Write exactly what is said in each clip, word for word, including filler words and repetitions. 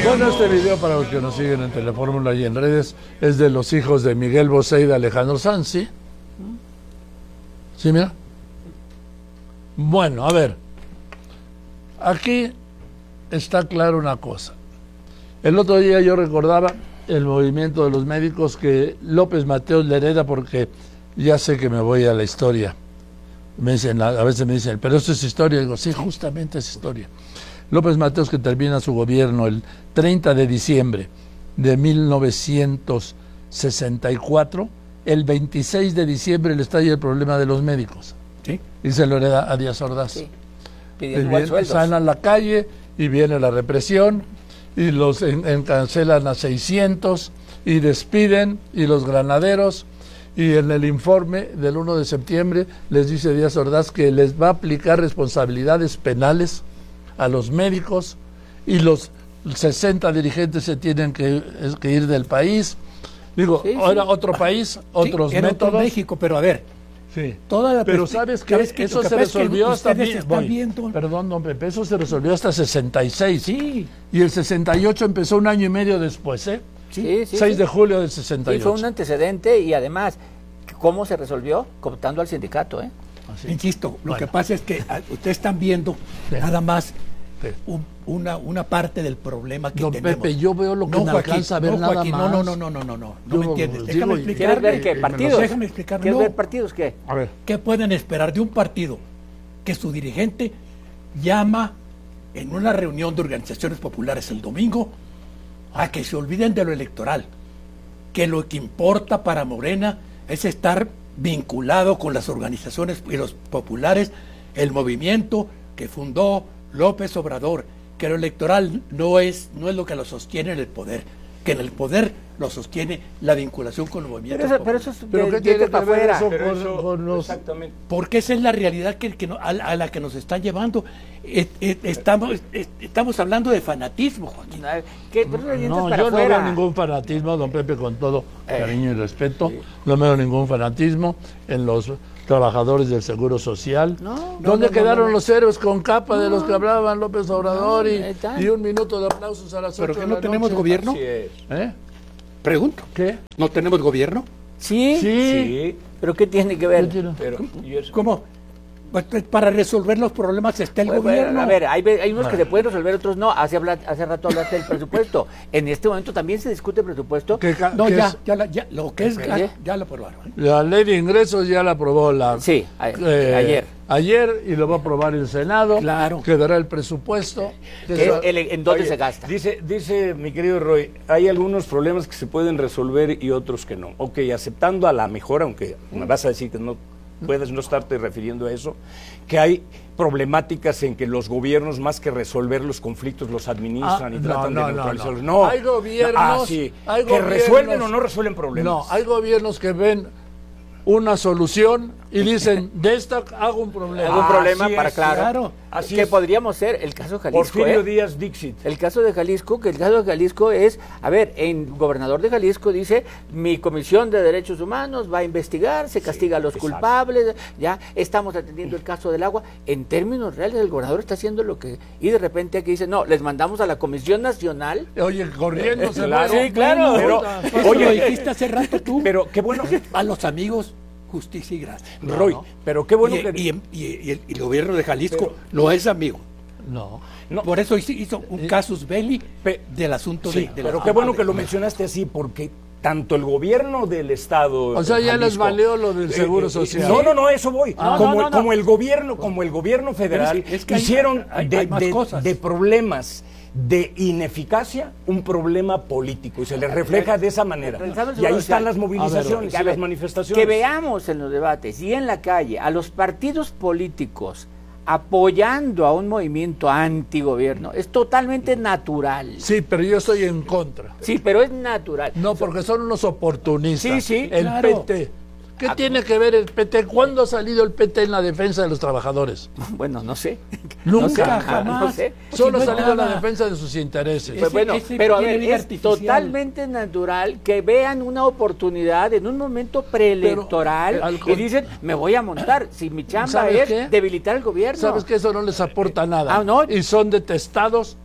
Bueno, este video, para los que nos siguen en Telefórmula y en redes, es de los hijos de Miguel Bosé y de Alejandro Sanz, ¿sí? ¿Sí, mira? Bueno, a ver, aquí está claro una cosa. El otro día yo recordaba el movimiento de los médicos que López Mateos le hereda, porque ya sé que me voy a la historia. Me dicen, a veces me dicen, pero eso es historia. Y digo, sí, justamente es historia. López Mateos, que termina su gobierno el treinta de diciembre de mil novecientos sesenta y cuatro, el veintiséis de diciembre le estalla el problema de los médicos. ¿Sí? Y se lo hereda a Díaz Ordaz. Sí. Salen a la calle y viene la represión y los en, en cancelan a seiscientos y despiden, y los granaderos, y en el informe del uno de septiembre les dice Díaz Ordaz que les va a aplicar responsabilidades penales a los médicos, y los sesenta dirigentes se tienen que, que ir del país. Digo, sí, ahora sí. Otro país, otros sí, era métodos. Otro México, pero a ver. Sí. Toda la pero sabes que, que eso que se resolvió que hasta mi, voy, viendo... perdón, don Pepe, eso se resolvió hasta sesenta y seis. Sí. Y el sesenta y ocho empezó un año y medio después, ¿eh? Sí, sí, seis sí. de julio del sesenta y ocho. Sí, fue un antecedente, y además, ¿cómo se resolvió? Cooptando al sindicato, ¿eh? Así. Insisto, lo bueno. que pasa es que ustedes están viendo sí. nada más sí. un, una, una parte del problema que don tenemos. Pepe, yo veo lo que no, me Joaquín, alcanza a ver no, nada Joaquín, más. No, no, no, no, no, no, no me entiendes. Digo, Déjame explicarme. ¿Quieres ver qué? ¿Partidos? Déjame explicarme. ¿Quieres no. ver partidos qué? A ver. ¿Qué pueden esperar de un partido que su dirigente llama en una reunión de organizaciones populares el domingo a que se olviden de lo electoral? Que lo que importa para Morena es estar vinculado con las organizaciones y los populares, el movimiento que fundó López Obrador, que lo electoral no es, no es lo que lo sostiene en el poder, que en el poder lo sostiene la vinculación con los movimientos pero eso, pero eso es ¿Pero de, qué tiene que ver eso pero con, eso, con los... Exactamente. Porque esa es la realidad que, que no, a, a la que nos están llevando. Eh, eh, estamos, eh, estamos hablando de fanatismo, Joaquín. ¿Qué? Pero no, para yo afuera. no veo ningún fanatismo, don Pepe, con todo eh, cariño y respeto. Sí. No veo ningún fanatismo en los trabajadores del Seguro Social. No, ¿Dónde no, quedaron no, no. los héroes con capa no, de los que hablaban López Obrador no, y, y un minuto de aplausos a las ocho ¿Pero que de no la tenemos noche? gobierno? Así es. ¿Eh? Pregunto. ¿Qué? ¿No tenemos gobierno? Sí. Sí. sí. ¿Pero qué tiene que ver? Pero, ¿Cómo? Para resolver los problemas está el bueno, gobierno. A ver, hay, hay unos que se pueden resolver, otros no. Hace, habla, hace rato hablaste del presupuesto. En este momento también se discute el presupuesto. ¿Qué, no, qué ya, es? ya, la, ya, lo que es ya, ya lo aprobaron. ¿eh? La ley de ingresos ya la aprobó la... Sí, a, eh, ayer. Ayer, y lo va a aprobar el Senado. Claro. Quedará el presupuesto. ¿Qué, el, ¿En dónde Oye, se gasta? Dice, dice mi querido Roy, hay algunos problemas que se pueden resolver y otros que no. Ok, aceptando a la mejor, aunque me vas a decir que no puedes no estarte refiriendo a eso, que hay problemáticas en que los gobiernos, más que resolver los conflictos, los administran ah, y no, tratan no, de neutralizarlos. No, No, hay gobiernos, no, ah, sí, hay que gobiernos, resuelven o no resuelven problemas. No, hay gobiernos que ven una solución y dicen, de esta hago un problema. Hago un problema Así para, es, claro. claro. Así que es. podríamos ser el caso de Jalisco. Porfirio ¿eh? Díaz Dixit. El caso de Jalisco, que el caso de Jalisco es, a ver, el gobernador de Jalisco dice, mi comisión de derechos humanos va a investigar, se castiga sí, a los exacto. culpables, ya estamos atendiendo el caso del agua. En términos reales, el gobernador está haciendo lo que, y de repente aquí dice, no, les mandamos a la Comisión Nacional. Oye, corriendo se claro, va. Sí, claro. Pero, pero, oye, lo dijiste hace rato tú. Pero qué bueno. A los amigos, justicia y gracia. No, Roy, no. pero qué bueno y, que... Y, y, y, el, y el gobierno de Jalisco pero, lo es amigo. No. no. Por eso hizo un casus belli pe, del asunto sí, de, de pero la qué bueno de, que lo mencionaste así, porque tanto el gobierno del estado... O sea, ya Jalisco, les valió lo del Seguro eh, Social. No, no, no, eso voy. Ah, como, no, no, no. como el gobierno, como el gobierno federal, es que, es que hicieron hay, hay, de, hay más de, cosas. de problemas de ineficacia un problema político y se les refleja de esa manera. Y ahí están las movilizaciones ver, y las manifestaciones. Que veamos en los debates y en la calle a los partidos políticos apoyando a un movimiento antigobierno es totalmente natural. Sí, pero yo estoy en contra. Sí, pero es natural. No, porque son unos oportunistas. Sí, sí, el claro. P T. ¿Qué ah, tiene que ver el P T? ¿Cuándo ha salido el P T en la defensa de los trabajadores? Bueno, no sé. Nunca, no sé, jamás. No sé. Solo ha salido en la defensa de sus intereses. Pues bueno, ese, ese pero a ver, es artificial. Totalmente natural que vean una oportunidad en un momento preelectoral pero, y dicen, me voy a montar. Si mi chamba es qué? debilitar el gobierno. ¿Sabes que eso no les aporta nada? Ah, ¿no? Y son detestados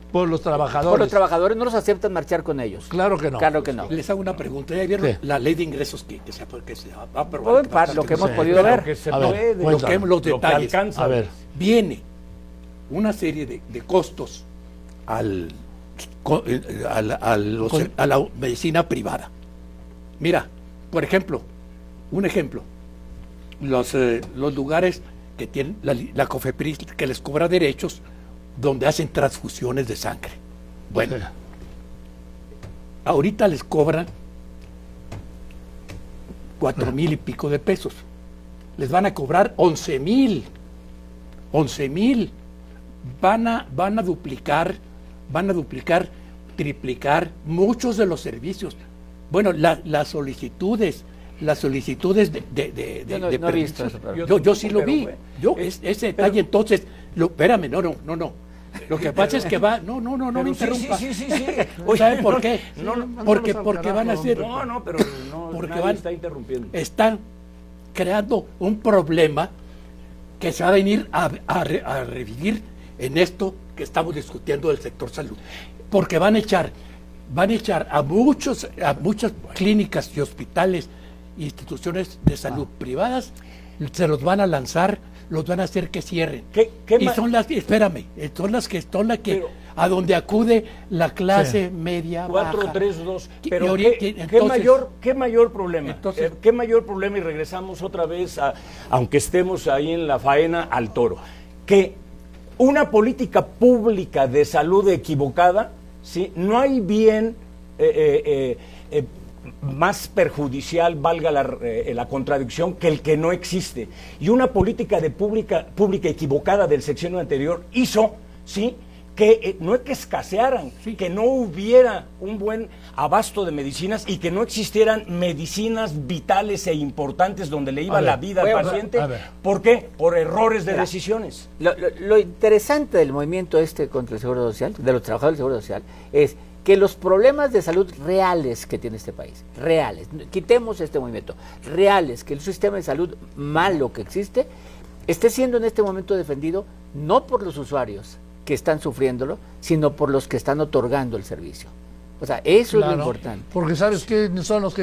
por los trabajadores. Por los trabajadores no los aceptan marchar con ellos. Claro que no. Claro que no. Les hago una pregunta. ¿Ya vieron ¿Qué? la ley de ingresos que, que se, que se va a aprobar? Bueno, para lo que hemos Sí. podido ver. Lo que se A ver, puede, Lo cuéntame. que, los lo que detalles. alcanza. A ver. Viene una serie de, de costos al, co- eh, al- al- los- Con- a la medicina privada. Mira, por ejemplo, un ejemplo, los, eh, los lugares que tienen la, li- la COFEPRIS que les cobra derechos donde hacen transfusiones de sangre. Bueno, Sí. ahorita les cobran cuatro mil y pico de pesos. Les van a cobrar once mil. once mil. Van a, van a duplicar, van a duplicar, triplicar muchos de los servicios. Bueno, la- las solicitudes, las solicitudes de, de, de, Yo no- de no he visto permisos, eso, pero- yo, yo, yo sí lo Pero, vi. güey, Yo, es- es- ese detalle, entonces, lo, espérame, no, no, no, no. Lo que pasa es que va, no, no, no, no me Pero sí, interrumpa. sí, sí, sí, sí. ¿Sabe Oye, por no, qué? no, no, porque, al porque van a carajo, ser, No, no, pero no, Porque nadie van- está interrumpiendo. están creando un problema que se va a venir a, a re- a revivir en esto que estamos discutiendo del sector salud. Porque van a echar, van a echar a muchos, a muchas clínicas y hospitales, instituciones de salud privadas, se los van a lanzar, los van a hacer que cierren. ¿Qué- qué y ma- son las, espérame, eh, son las que son las que Pero- a donde acude la clase Sí. media cuatro baja. tres dos. Y Pero ahorita- ¿qué, qué entonces- mayor, ¿qué mayor problema? Entonces- Eh, ¿Qué mayor problema? Y regresamos otra vez, a, aunque estemos ahí en la faena, al toro. Que una política pública de salud equivocada, ¿sí? No hay bien eh, eh, eh, eh, más perjudicial, valga la, eh, la contradicción, que el que no existe. Y una política de pública, pública equivocada del sexenio anterior hizo, ¿sí?, que eh, no es que escasearan, que no hubiera un buen abasto de medicinas y que no existieran medicinas vitales e importantes donde le iba A ver, la vida voy al a- paciente. a ver. ¿Por qué? Por errores de Mira, decisiones. Lo, lo- lo interesante del movimiento este contra el Seguro Social, de los trabajadores del Seguro Social, es que los problemas de salud reales que tiene este país, reales, quitemos este movimiento, reales, que el sistema de salud malo que existe, esté siendo en este momento defendido no por los usuarios que están sufriéndolo, sino por los que están otorgando el servicio. O sea, eso es Claro, lo importante. Porque ¿sabes qué son los que